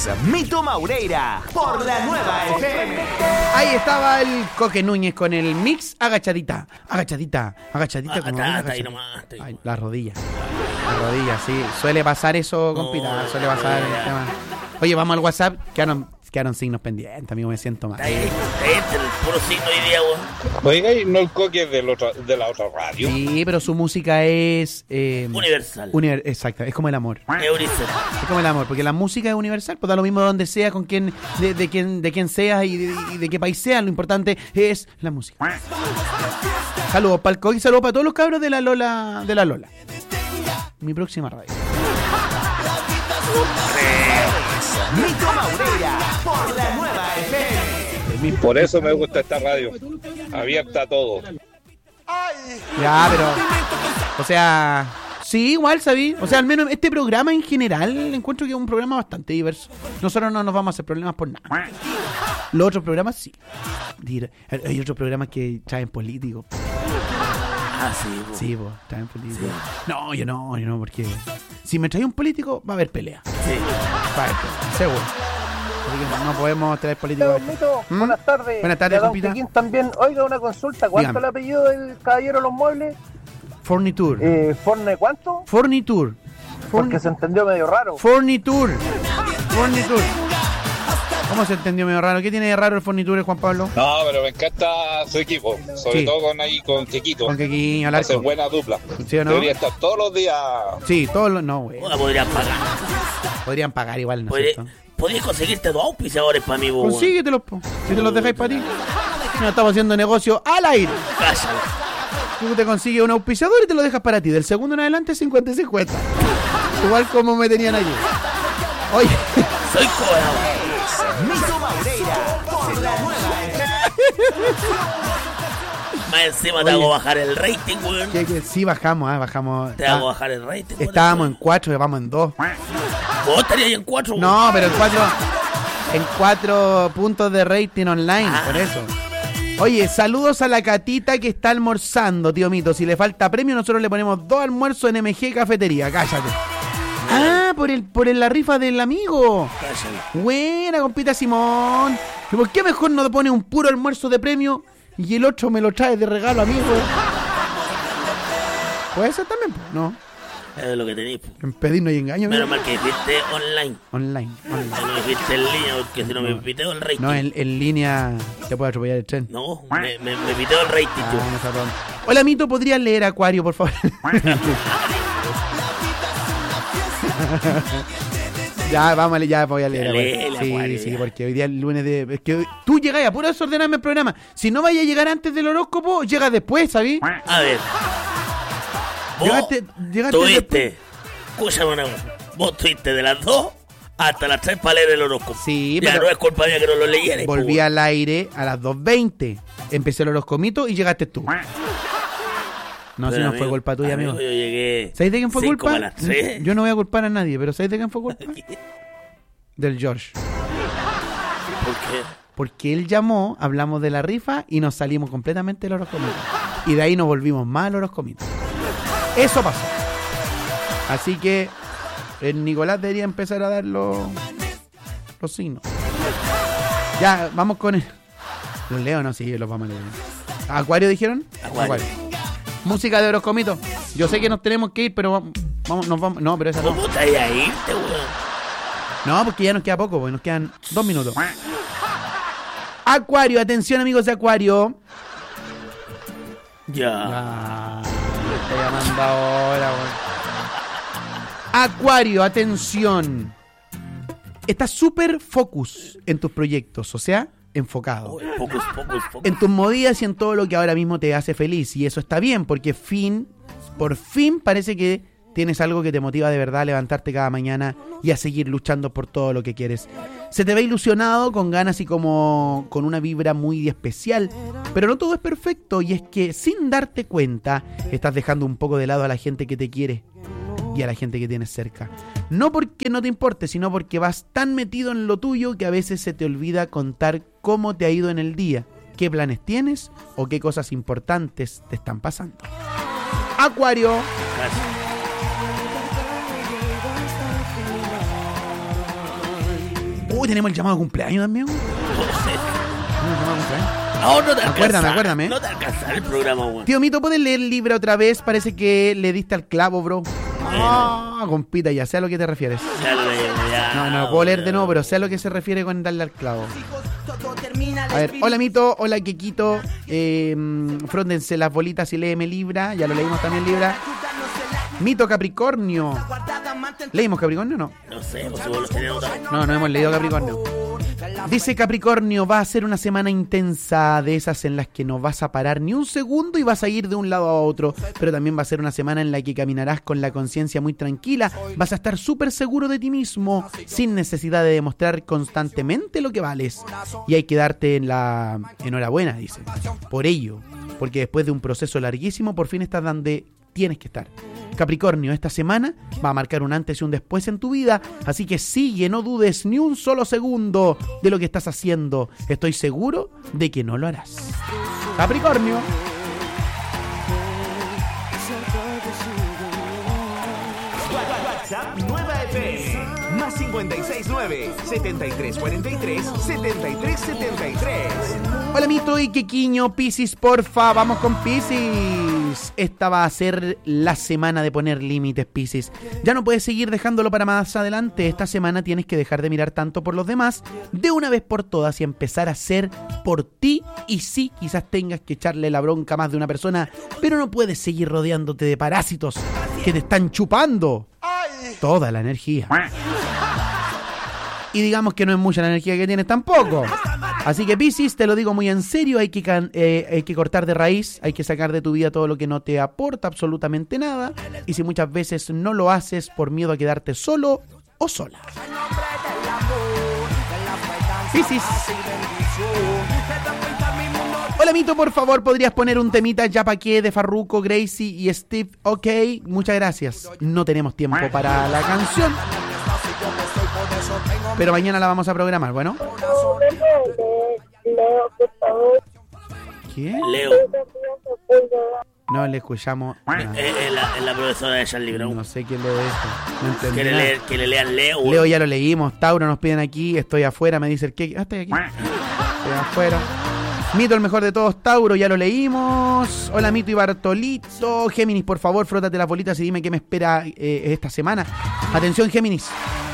es Mito Maureira por la Nueva FM. Ahí estaba el Coque Núñez con el mix agachadita. Agachadita. Como ahí nomás. Ay, la rodilla, sí. Suele pasar eso, compita. Suele pasar el tema. Oye, vamos al WhatsApp. Quedaron signos pendientes, amigo, me siento mal. Ahí el puro signo hoy día, weón. Oiga, ¿y no el Coque es de la otra radio? Sí, pero su música es... universal. Exacto, es como el amor. Euricer. Es como el amor, porque la música es universal, pues da lo mismo de donde sea, con quién, de quién seas y de qué país seas, lo importante es la música. Saludos para el Coque y saludos para todos los cabros de la Lola. Mi próxima radio. Mito Maureira por la Nueva FM. Por eso me gusta esta radio. Abierta a todo. Ya, pero... O sea... Sí, igual, ¿sabí? O sea, al menos este programa en general encuentro que es un programa bastante diverso. Nosotros no nos vamos a hacer problemas por nada. Los otros programas sí. Hay otros programas que traen políticos. Sí, po. Sí, pues, traen políticos. Sí. No, yo no, porque si me trae un político va a haber pelea. Sí. Va a haber pelea, seguro. Así que no podemos traer políticos. Buenas tardes. Buenas tardes, compita. Don Quiquín también. Oiga, una consulta. ¿Cuánto es el apellido del caballero de los muebles? Forniture. ¿Forne cuánto? Forniture. Porque se entendió medio raro. Forniture. ¿Cómo se entendió medio raro? ¿Qué tiene de raro el Forniture, Juan Pablo? No, pero me encanta su equipo. Sobre todo con Chiquito. Con Quequiño, al arco. Hacen buena dupla. ¿Sí o no? Debería estar todos los días. Sí, todos los... No, güey. Podrían pagar. Podrían pagar igual, ¿no? Podrías conseguirte 2 auspiciadores para mí, vos. Consíguetelos, po. Si te los dejáis para ti. No estamos haciendo negocio al aire. Cállalo. Tú te consigues un auspiciador y te lo dejas para ti. Del segundo en adelante, 50 y 50. Igual como me tenían allí. Oye. Soy cobrado. Mito Maureira por la Nueva FM. Más encima te hago bajar el rating, weón. Sí, bajamos. Te hago bajar el rating. Estábamos en 4 y vamos en 2. ¿Vos estarías en 4? No, pero en 4 puntos de rating online, por eso. Oye, saludos a la Catita que está almorzando, tío Mito. Si le falta premio, nosotros le ponemos 2 almuerzos en MG Cafetería. Cállate. Por la rifa del amigo. Cállate. Buena, compita Simón. ¿Y por qué mejor no te pone un puro almuerzo de premio y el otro me lo trae de regalo, amigo? Puede ser también, ¿no? Es lo que tenéis. En pedir no hay engaño. Menos mal que dijiste online. Online. No dijiste en línea, porque si no me piteo el rating. No, en línea te puede atropellar el tren. No, me piteo el rating, tú. Hola, Mito, ¿podrías leer Acuario, por favor? Ya, vamos, ya voy a leer. Sí, porque hoy día es el lunes de... Es que tú llegas a puro desordenarme el programa. Si no vayas a llegar antes del horóscopo, llegas después, ¿sabí? A ver. Llegaste tuviste, escúchame una cosa, vos tuviste de las 2 hasta las 3 para leer el horóscopo. Sí, ya, pero no es culpa mía que no lo leyeras. Volví al aire a las 2:20. Empecé el horoscomito y llegaste tú. No, si no fue culpa tuya, amigo. Yo llegué. ¿Sabes de quién fue culpa? A las 3. Yo no voy a culpar a nadie, pero ¿sabes de quién fue culpa? Del George. ¿Por qué? Porque él llamó, hablamos de la rifa y nos salimos completamente del horoscomito. Y de ahí nos volvimos más al horoscomito. Eso pasó. Así que el Nicolás debería empezar a dar los signos. Ya, vamos con el... ¿Los leo? No, sí, los vamos a leer. ¿Acuario dijeron? Acuario. Música de horoscomito. Yo sé que nos tenemos que ir, pero nos vamos. No, pero esa no. ¿Cómo te vas a irte, weón? No, porque ya nos queda poco, porque nos quedan 2 minutos. Acuario, atención amigos de Acuario. Ya. Estoy llamando ahora, weón. Acuario, atención. Estás súper focus en tus proyectos, o sea, enfocado. Focus. En tus movidas y en todo lo que ahora mismo te hace feliz. Y eso está bien, porque por fin parece que tienes algo que te motiva de verdad a levantarte cada mañana y a seguir luchando por todo lo que quieres. Se te ve ilusionado, con ganas y como con una vibra muy especial. Pero no todo es perfecto, y es que sin darte cuenta estás dejando un poco de lado a la gente que te quiere y a la gente que tienes cerca. No porque no te importe, sino porque vas tan metido en lo tuyo que a veces se te olvida contar cómo te ha ido en el día, qué planes tienes o qué cosas importantes te están pasando. Acuario. Uy, tenemos el llamado de cumpleaños también. ¿Tenemos el llamado de cumpleaños? No, no te alcanza. Acuérdame. No te alcanza el programa, weón. Tío Mito, ¿puedes leer Libra otra vez? Parece que le diste al clavo, bro. Compita, ya sé a lo que te refieres. No puedo leer de nuevo, pero sé a lo que se refiere con darle al clavo. A ver, hola Mito, hola Kekito. Fróndense las bolitas y léeme Libra. Ya lo leímos también Libra. Mito Capricornio. ¿Leímos Capricornio o no? No sé, pues vos lo tenés también. No hemos leído Capricornio. Dice Capricornio, va a ser una semana intensa, de esas en las que no vas a parar ni un segundo y vas a ir de un lado a otro, pero también va a ser una semana en la que caminarás con la conciencia muy tranquila, vas a estar súper seguro de ti mismo, sin necesidad de demostrar constantemente lo que vales. Y hay que darte la enhorabuena, dice, por ello, porque después de un proceso larguísimo, por fin estás donde tienes que estar. Capricornio, esta semana va a marcar un antes y un después en tu vida, así que sigue, no dudes ni un solo segundo de lo que estás haciendo. Estoy seguro de que no lo harás. Capricornio. WhatsApp Nueva FM más 569-7343-7373. Hola Mito y Quequiño, Piscis, porfa, vamos con Piscis. Esta va a ser la semana de poner límites, Piscis. Ya no puedes seguir dejándolo para más adelante. Esta semana tienes que dejar de mirar tanto por los demás de una vez por todas y empezar a hacer por ti. Y sí, quizás tengas que echarle la bronca a más de una persona, pero no puedes seguir rodeándote de parásitos que te están chupando toda la energía. Y digamos que no es mucha la energía que tienes tampoco. Así que Piscis, te lo digo muy en serio, hay que cortar de raíz, hay que sacar de tu vida todo lo que no te aporta absolutamente nada. Y si muchas veces no lo haces por miedo a quedarte solo o sola. Piscis. Hola Mito, por favor, ¿podrías poner un temita ya pa' qué de Farruko, Gracie y Steve? Ok, muchas gracias. No tenemos tiempo para la canción, pero mañana la vamos a programar, ¿bueno? ¿Qué? Leo. No le escuchamos nada. Es la profesora de Charlie Brown. No sé quién lee esto. No entendí nada. Que le lean Leo. Leo ya lo leímos. Tauro nos piden aquí. Estoy afuera, me dice el que. Estoy aquí. Estoy afuera. Mito, el mejor de todos, Tauro, ya lo leímos. Hola Mito y Bartolito. Géminis, por favor, frótate las bolitas y dime qué me espera esta semana. Atención, Géminis.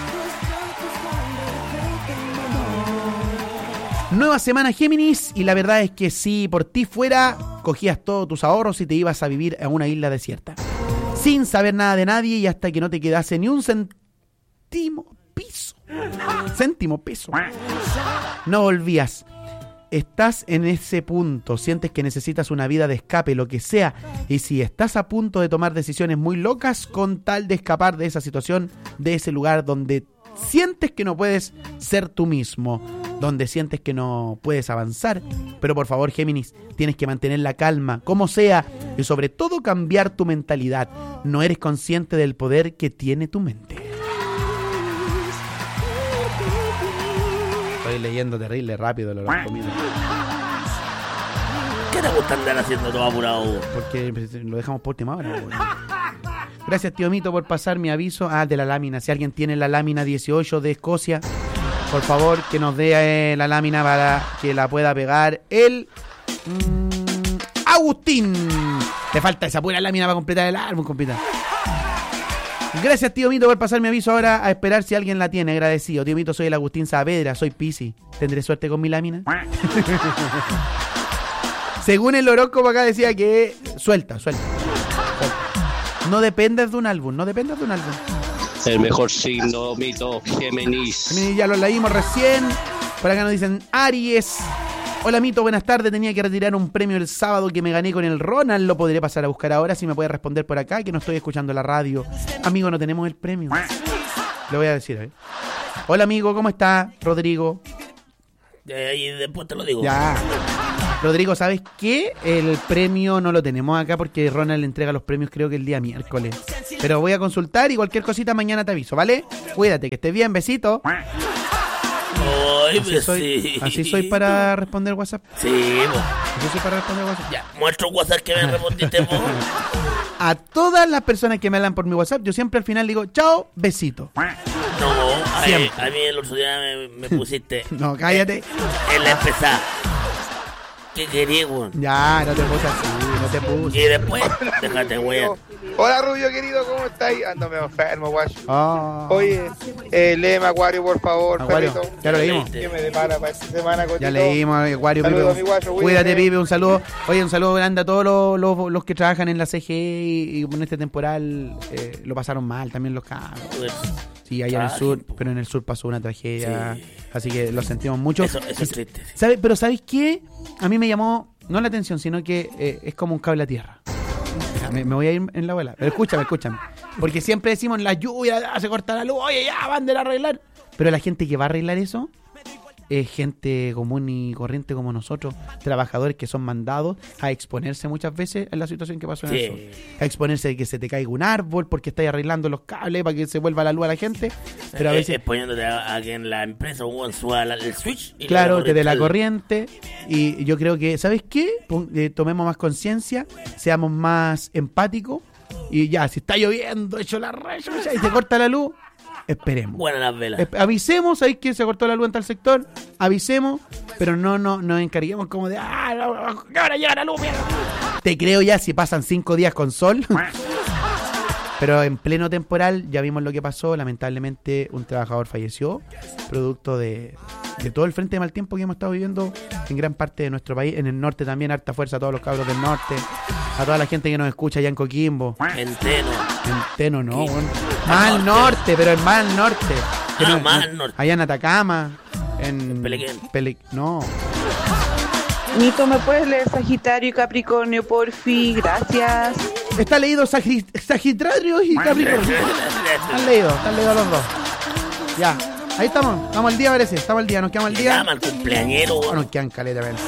Nueva semana, Géminis, y la verdad es que si por ti fuera, cogías todos tus ahorros y te ibas a vivir a una isla desierta, sin saber nada de nadie y hasta que no te quedase ni un céntimo peso. No volvías. Estás en ese punto, sientes que necesitas una vida de escape, lo que sea, y si estás a punto de tomar decisiones muy locas con tal de escapar de esa situación, de ese lugar donde sientes que no puedes ser tú mismo, donde sientes que no puedes avanzar, pero por favor, Géminis, tienes que mantener la calma, como sea, y sobre todo cambiar tu mentalidad. No eres consciente del poder que tiene tu mente. Estoy leyendo terrible rápido lo comido. ¿Qué te gusta andar haciendo todo apurado? Porque lo dejamos por última hora. Gracias, tío Mito, por pasar mi aviso. De la lámina. Si alguien tiene la lámina 18 de Escocia, por favor, que nos dé la lámina para que la pueda pegar el Agustín. Te falta esa pura lámina para completar el álbum, compita. Gracias, tío Mito, por pasar mi aviso. Ahora a esperar si alguien la tiene. Agradecido. Tío Mito, soy el Agustín Saavedra, soy Piscis. ¿Tendré suerte con mi lámina? Según el horóscopo acá decía que suelta. No dependes de un álbum, El mejor signo, Mito, Géminis. Ya lo leímos recién. Por acá nos dicen Aries. Hola Mito, buenas tardes. Tenía que retirar un premio el sábado que me gané con el Ronald. Lo podré pasar a buscar ahora. Si me puede responder por acá, que no estoy escuchando la radio. Amigo, no tenemos el premio. Le voy a decir, Hola amigo, ¿cómo está? Rodrigo. Y después te lo digo. Ya. Rodrigo, ¿sabes qué? El premio no lo tenemos acá porque Ronald le entrega los premios creo que el día miércoles. Pero voy a consultar y cualquier cosita mañana te aviso, ¿vale? Cuídate, que estés bien, besito. Así soy para responder WhatsApp. Sí, Así soy para responder WhatsApp. Ya, muestro WhatsApp que me respondiste vos. a todas las personas que me hablan por mi WhatsApp, yo siempre al final digo, chao, besito. No, a mí el otro día me pusiste. No, cállate. En la empezada. ¿Qué querías, weón? Ya, no te puse así, no te puse. Y después, déjate, weón. Hola, Rubio, querido, ¿cómo estáis? Ándame enfermo, guacho. Oh. Oye, léeme Acuario, por favor, Acuario, perrito. ya lo leímos. ¿Qué me depara para esta semana, Cotito? Ya leímos, Acuario, Saludos, Pipe. mi guacho, Cuídate, Pipe, un saludo. Oye, un saludo grande a todos los que trabajan en la CGE y en este temporal lo pasaron mal también los cabros. Sí, allá en el sur, pero en el sur pasó una tragedia, sí. Así que lo sentimos mucho. Eso es triste. Sí. Pero ¿sabéis qué? A mí me llamó, no la atención, sino que es como un cable a tierra. Me voy a ir en la abuela. Pero escúchame. Porque siempre decimos, la lluvia, se corta la luz, oye, ya, van a arreglar. Pero la gente que va a arreglar eso es gente común y corriente como nosotros, trabajadores que son mandados a exponerse muchas veces en la situación que pasó en el sur. A exponerse de que se te caiga un árbol porque estás arreglando los cables para que se vuelva la luz a la gente. Pero a veces exponiéndote a que en la empresa suba el switch. Y claro, te dé la corriente. Y yo creo que, ¿sabes qué? Tomemos más conciencia, seamos más empáticos. Y ya, si está lloviendo, echo la raya y se corta la luz, esperemos. Buenas las velas. Avisemos, ¿sabes que se cortó la luz en tal sector? Avisemos, pero no nos encarguemos como de ahora llega la luz, mierda. Te creo ya si pasan 5 días con sol. Pero en pleno temporal ya vimos lo que pasó. Lamentablemente un trabajador falleció, producto de todo el frente de mal tiempo que hemos estado viviendo en gran parte de nuestro país. En el norte también, harta fuerza a todos los cabros del norte, a toda la gente que nos escucha allá en Coquimbo. En Teno no, bueno. Más al norte, pero es más al norte. Más al norte. Allá en Atacama, en Pelequén. No. Nico, ¿me puedes leer Sagitario y Capricornio, porfi? Gracias. Está leído Sagitario y Capricornio. Están leídos los dos. Ya, ahí estamos al día, parece. Estamos al día, nos quedamos al día. Llama al cumpleañero, nos quedan caleta, ¿verdad?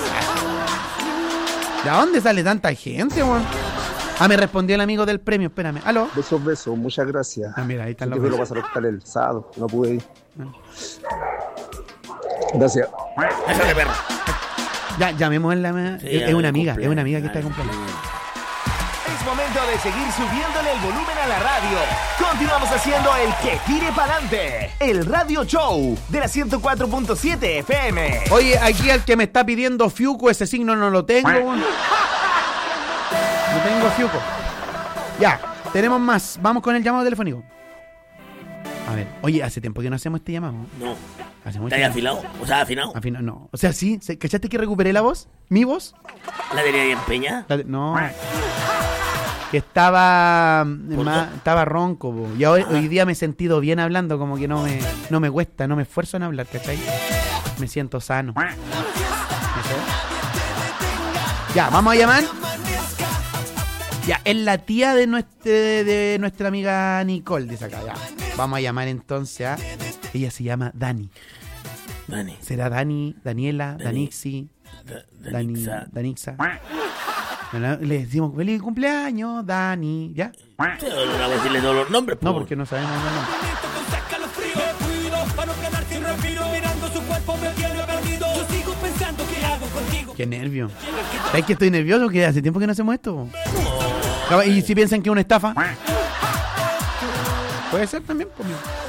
¿De dónde sale tanta gente, weón? Me respondió el amigo del premio, espérame. ¿Aló? Besos, muchas gracias. Mira, ahí están los besos. Yo lo pasaré hasta el sábado, no pude ir. Gracias. Déjale, perro. Ya, llamémosla. Sí, es una amiga que está de cumpleaños. Es momento de seguir subiéndole el volumen a la radio. Continuamos haciendo el que tire pa'lante, el radio show de la 104.7 FM. Oye, aquí al que me está pidiendo Fiuco, ese signo no lo tengo. No tengo Fiuco. Ya, tenemos más. Vamos con el llamado telefónico. A ver, oye, hace tiempo que no hacemos este llamado. No. ¿Está ahí afilado? O sea, afinado. Afinado, no. O sea, sí. ¿Cachaste que recuperé la voz? ¿Mi voz? ¿La tenía bien empeñada? No. Que estaba ronco, po. Y hoy día me he sentido bien hablando, como que no me cuesta, no me esfuerzo en hablar, ¿cachai? Me siento sano. Ya, vamos a llamar. Ya, es la tía de nuestra amiga Nicole, dice acá, ya. Vamos a llamar entonces a... Ella se llama Dani. ¿Será Dani, Daniela, Danixi, Danixa? Le decimos, feliz cumpleaños, Dani, ¿ya? No vamos a decirle todos los nombres. No, porque no sabemos los nombres. Qué nervio. ¿Sabes que estoy nervioso? Que hace tiempo que no hacemos esto. ¿Y si piensan que es una estafa? Puede ser también, pues.